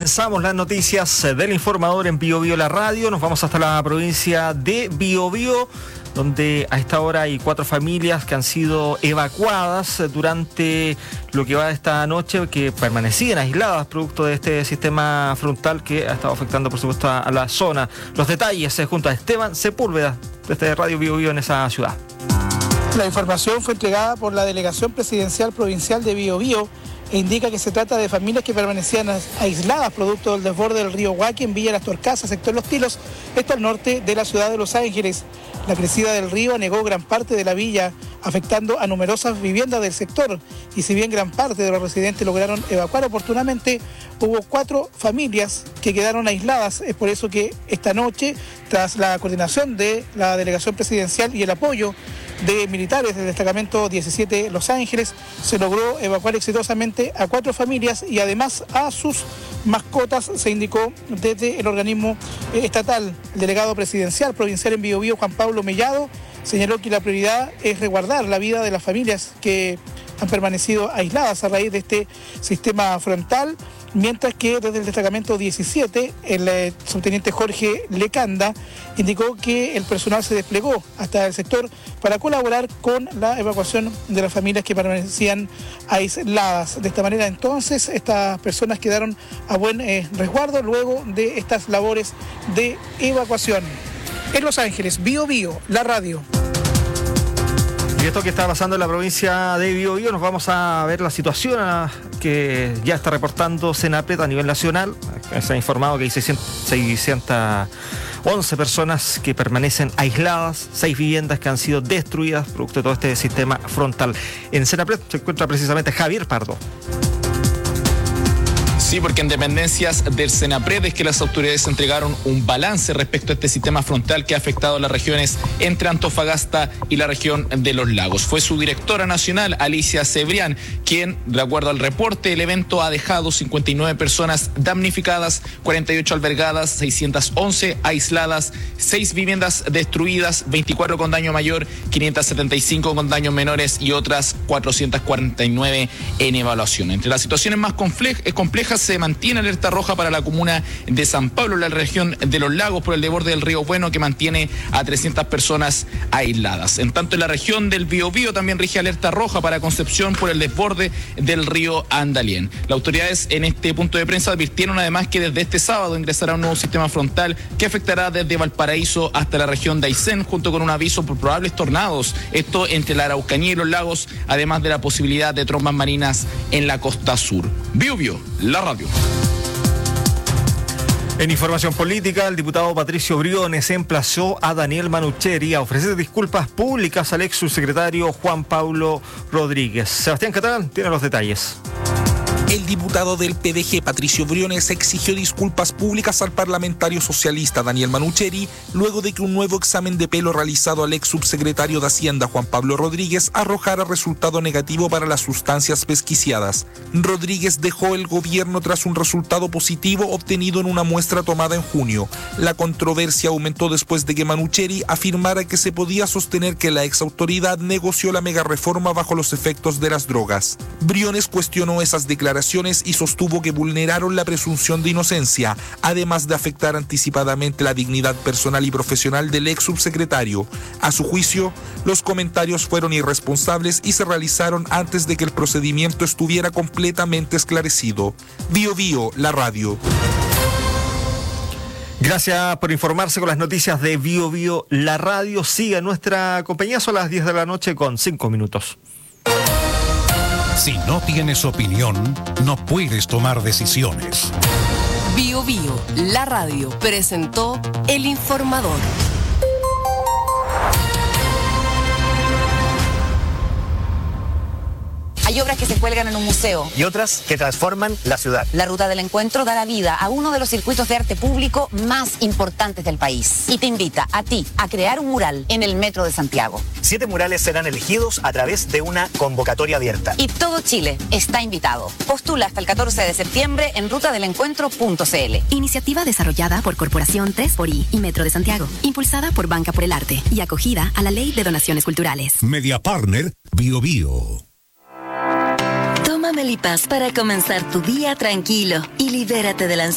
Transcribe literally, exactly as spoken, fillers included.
Comenzamos las noticias del Informador en Bio Bio la radio. Nos vamos hasta la provincia de Biobío, donde a esta hora hay cuatro familias que han sido evacuadas durante lo que va de esta noche, que permanecían aisladas producto de este sistema frontal que ha estado afectando, por supuesto, a la zona. Los detalles eh, junto a Esteban Sepúlveda, desde Radio Biobío en esa ciudad. La información fue entregada por la Delegación Presidencial Provincial de Biobío e indica que se trata de familias que permanecían aisladas producto del desborde del río Huaqui en Villa Las Torcasas, sector Los Tilos, esto al norte de la ciudad de Los Ángeles. La crecida del río anegó gran parte de la villa, afectando a numerosas viviendas del sector. Y si bien gran parte de los residentes lograron evacuar oportunamente, hubo cuatro familias que quedaron aisladas. Es por eso que esta noche, tras la coordinación de la Delegación Presidencial y el apoyo de militares del destacamento diecisiete Los Ángeles, se logró evacuar exitosamente a cuatro familias y además a sus mascotas, se indicó desde el organismo estatal. El delegado presidencial provincial en Biobío, Juan Pablo Mellado, señaló que la prioridad es resguardar la vida de las familias que han permanecido aisladas a raíz de este sistema frontal, mientras que desde el destacamento diecisiete, el eh, subteniente Jorge Lecanda indicó que el personal se desplegó hasta el sector para colaborar con la evacuación de las familias que permanecían aisladas. De esta manera, entonces, estas personas quedaron a buen eh, resguardo luego de estas labores de evacuación. En Los Ángeles, Biobío, la radio. Y esto que está pasando en la provincia de Biobío, nos vamos a ver la situación que ya está reportando Senapred a nivel nacional. Se ha informado que hay seiscientas once personas que permanecen aisladas, seis viviendas que han sido destruidas producto de todo este sistema frontal. En Senapred se encuentra precisamente Javier Pardo. Sí, porque en dependencias del Senapred es que las autoridades entregaron un balance respecto a este sistema frontal que ha afectado a las regiones entre Antofagasta y la región de Los Lagos. Fue su directora nacional, Alicia Cebrián, quien, de acuerdo al reporte, el evento ha dejado cincuenta y nueve personas damnificadas, cuarenta y ocho albergadas, seiscientas once aisladas, seis viviendas destruidas, veinticuatro con daño mayor, quinientas setenta y cinco con daños menores y otras cuatrocientas cuarenta y nueve en evaluación. Entre las situaciones más complejas se mantiene alerta roja para la comuna de San Pablo, la región de Los Lagos, por el desborde del río Bueno, que mantiene a trescientas personas aisladas. En tanto, en la región del Biobío también rige alerta roja para Concepción por el desborde del río Andalién. Las autoridades en este punto de prensa advirtieron además que desde este sábado ingresará un nuevo sistema frontal que afectará desde Valparaíso hasta la región de Aysén, junto con un aviso por probables tornados, esto entre la Araucanía y Los Lagos, además de la posibilidad de trombas marinas en la costa sur. Biobío, la radio. En información política, el diputado Patricio Briones emplazó a Daniel Manucheri a ofrecer disculpas públicas al ex subsecretario Juan Pablo Rodríguez. Sebastián Catalán tiene los detalles. El diputado del P D G, Patricio Briones, exigió disculpas públicas al parlamentario socialista Daniel Manucheri luego de que un nuevo examen de pelo realizado al ex subsecretario de Hacienda Juan Pablo Rodríguez arrojara resultado negativo para las sustancias pesquiciadas. Rodríguez dejó el gobierno tras un resultado positivo obtenido en una muestra tomada en junio. La controversia aumentó después de que Manucheri afirmara que se podía sostener que la ex autoridad negoció la megareforma bajo los efectos de las drogas. Briones cuestionó esas declaraciones y sostuvo que vulneraron la presunción de inocencia, además de afectar anticipadamente la dignidad personal y profesional del ex subsecretario. A su juicio, los comentarios fueron irresponsables y se realizaron antes de que el procedimiento estuviera completamente esclarecido. Biobío, la radio. Gracias por informarse con las noticias de Biobío, la radio. Siga nuestra compañía, son las diez de la noche con cinco minutos. Si no tienes opinión, no puedes tomar decisiones. Biobío, la radio, presentó El Informador. Hay obras que se cuelgan en un museo. Y otras que transforman la ciudad. La Ruta del Encuentro da la vida a uno de los circuitos de arte público más importantes del país. Y te invita a ti a crear un mural en el Metro de Santiago. Siete murales serán elegidos a través de una convocatoria abierta. Y todo Chile está invitado. Postula hasta el catorce de septiembre en ruta del encuentro punto c l. Iniciativa desarrollada por Corporación tres por I y Metro de Santiago. Impulsada por Banca por el Arte y acogida a la Ley de Donaciones Culturales. Media Partner, Biobío. Toma Melipaz para comenzar tu día tranquilo y libérate de la ansiedad.